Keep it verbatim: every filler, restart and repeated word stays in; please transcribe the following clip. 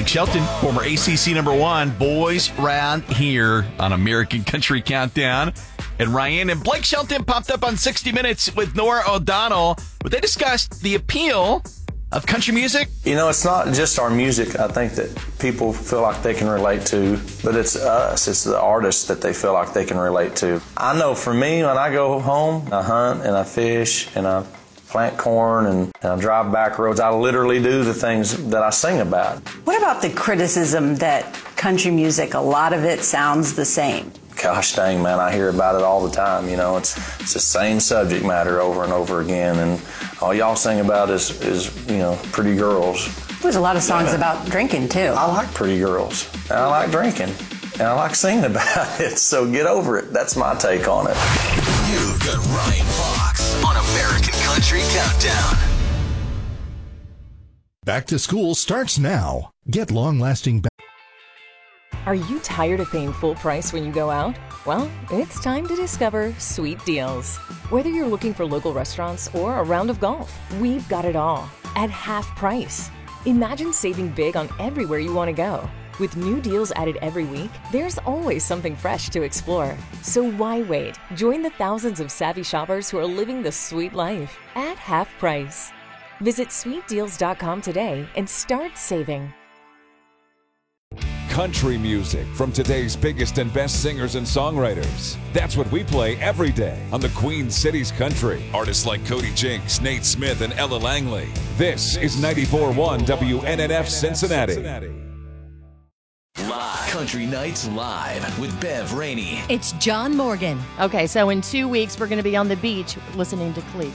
Blake Shelton, former A C C number one, Boys Round Here on American Country Countdown. And Ryan and Blake Shelton popped up on sixty minutes with Norah O'Donnell, where they discussed the appeal of country music. You know, it's not just our music, I think, that people feel like they can relate to, but it's us. It's the artists that they feel like they can relate to. I know for me, when I go home, I hunt and I fish and I plant corn and, and I drive back roads. I literally do the things that I sing about. What about the criticism that country music, a lot of it sounds the same? Gosh dang, man, I hear about it all the time. You know, it's it's the same subject matter over and over again, and all y'all sing about is, is you know, pretty girls. There's a lot of songs Yeah. about drinking, too. I like pretty girls, and I like drinking, and I like singing about it, so get over it. That's my take on it. You've got Ryan Fox on American Country Countdown. Back to school starts now. Get long-lasting. Are you tired of paying full price when you go out? Well, it's time to discover Sweet Deals. Whether you're looking for local restaurants or a round of golf, we've got it all at half price. Imagine saving big on everywhere you want to go. With new deals added every week, there's always something fresh to explore. So why wait? Join the thousands of savvy shoppers who are living the sweet life at half price. Visit sweet deals dot com today and start saving. Country music from today's biggest and best singers and songwriters. That's what we play every day on the Queen City's Country. Artists like Cody Jinks, Nate Smith, and Ella Langley. This is ninety-four point one W N N F Cincinnati. Live. Country Nights Live with Bev Rainey. It's John Morgan. Okay, so in two weeks, we're going to be on the beach listening to Cleat.